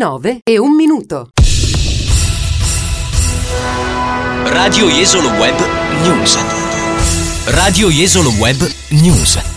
9:01. Radio Jesolo Web News. Radio Jesolo Web News.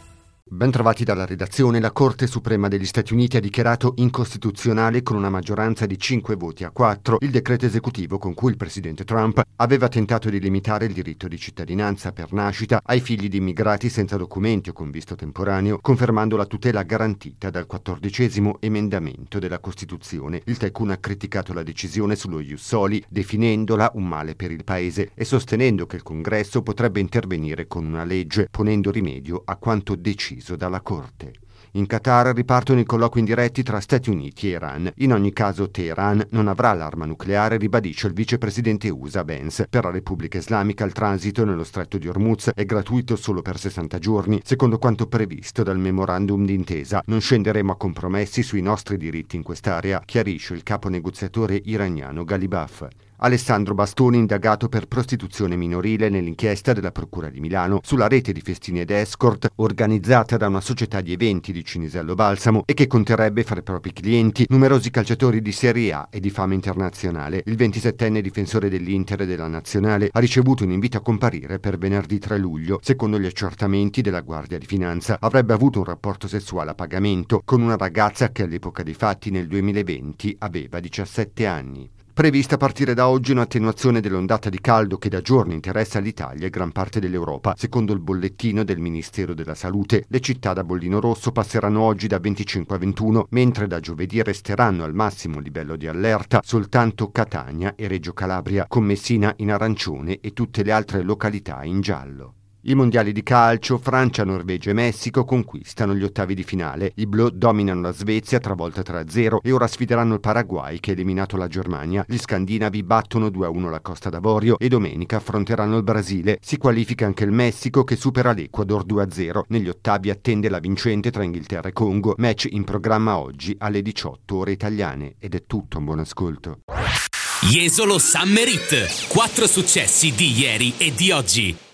Ben trovati dalla redazione. La Corte Suprema degli Stati Uniti ha dichiarato incostituzionale con una maggioranza di 5 voti a 4 il decreto esecutivo con cui il presidente Trump aveva tentato di limitare il diritto di cittadinanza per nascita ai figli di immigrati senza documenti o con visto temporaneo, confermando la tutela garantita dal 14° emendamento della Costituzione. Il Tycoon ha criticato la decisione sullo Ius Soli, definendola un male per il paese e sostenendo che il Congresso potrebbe intervenire con una legge, ponendo rimedio a quanto deciso dalla Corte. In Qatar ripartono i colloqui indiretti tra Stati Uniti e Iran. In ogni caso Teheran non avrà l'arma nucleare, ribadisce il vicepresidente USA Vance. Per la Repubblica Islamica il transito nello stretto di Hormuz è gratuito solo per 60 giorni, secondo quanto previsto dal memorandum d'intesa. Non scenderemo a compromessi sui nostri diritti in quest'area, chiarisce il capo negoziatore iraniano Ghalibaf. Alessandro Bastoni indagato per prostituzione minorile nell'inchiesta della Procura di Milano sulla rete di festini ed escort organizzata da una società di eventi di Cinisello Balsamo e che conterrebbe fra i propri clienti numerosi calciatori di Serie A e di fama internazionale. Il 27enne difensore dell'Inter e della Nazionale ha ricevuto un invito a comparire per venerdì 3 luglio. Secondo gli accertamenti della Guardia di Finanza avrebbe avuto un rapporto sessuale a pagamento con una ragazza che all'epoca dei fatti nel 2020 aveva 17 anni. Prevista a partire da oggi un'attenuazione dell'ondata di caldo che da giorni interessa l'Italia e gran parte dell'Europa. Secondo il bollettino del Ministero della Salute, le città da bollino rosso passeranno oggi da 25 a 21, mentre da giovedì resteranno al massimo livello di allerta soltanto Catania e Reggio Calabria, con Messina in arancione e tutte le altre località in giallo. I mondiali di calcio, Francia, Norvegia e Messico conquistano gli ottavi di finale. I blu dominano la Svezia, travolta 3-0, e ora sfideranno il Paraguay che ha eliminato la Germania. Gli scandinavi battono 2-1 la Costa d'Avorio e domenica affronteranno il Brasile. Si qualifica anche il Messico che supera l'Ecuador 2-0. Negli ottavi attende la vincente tra Inghilterra e Congo. Match in programma oggi alle 18 ore italiane. Ed è tutto, un buon ascolto. Jesolo Summer Hit. 4 successi di ieri e di oggi.